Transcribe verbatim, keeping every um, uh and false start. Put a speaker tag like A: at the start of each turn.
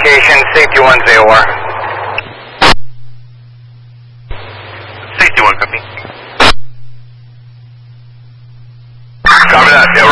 A: location, safety one zero R.
B: Safety one, copy.
A: Copy that, zero